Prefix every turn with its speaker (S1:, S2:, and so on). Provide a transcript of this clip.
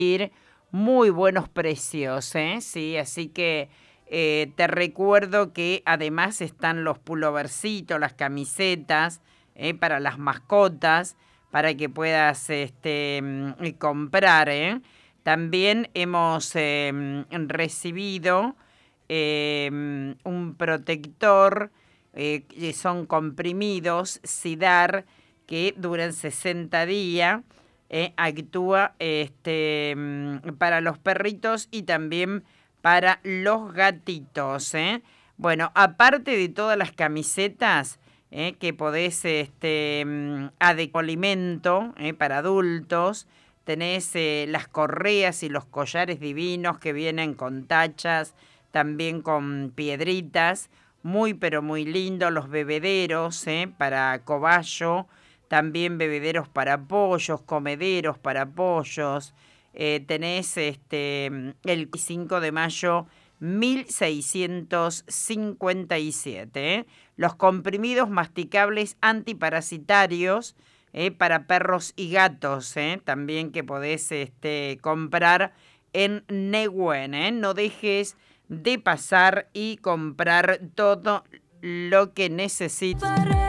S1: muy buenos precios, ¿eh? Sí, así que te recuerdo que además están los puloversitos, las camisetas, para las mascotas, para que puedas comprar, ¿eh? También hemos recibido un protector, que son comprimidos Sidar, que duran 60 días. Actúa para los perritos y también para los gatitos. Bueno, aparte de todas las camisetas que podés alimento para adultos, tenés las correas y los collares divinos que vienen con tachas, también con piedritas, muy pero muy lindos. Los bebederos para cobayo, también bebederos para pollos, comederos para pollos. Tenés el 5 de mayo 1657. Los comprimidos masticables antiparasitarios para perros y gatos, también que podés comprar en Nehuen. No dejes de pasar y comprar todo lo que necesites.